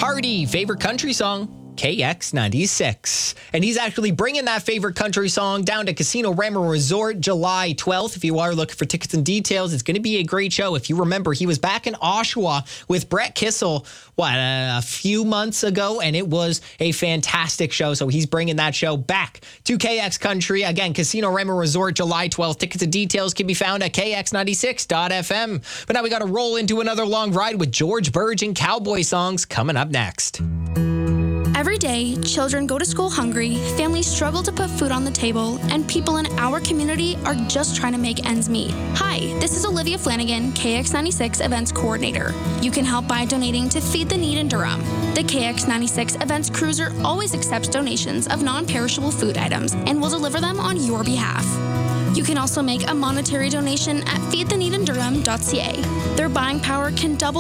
Hardy, favorite country song. KX96. And he's actually bringing that favorite country song down to Casino Rama Resort July 12th. If you are looking for tickets and details, it's going to be a great show. If you remember, he was back in Oshawa with Brett Kissel, a few months ago, and it was a fantastic show. So he's bringing that show back to KX Country. Again, Casino Rama Resort July 12th. Tickets and details can be found at kx96.fm. But now we got to roll into another long ride with George Burge and Cowboy Songs coming up next. Every day, children go to school hungry, families struggle to put food on the table, and people in our community are just trying to make ends meet. Hi, this is Olivia Flanagan, KX96 Events Coordinator. You can help by donating to Feed the Need in Durham. The KX96 Events Cruiser always accepts donations of non-perishable food items and will deliver them on your behalf. You can also make a monetary donation at feedtheneedindurham.ca. Their buying power can double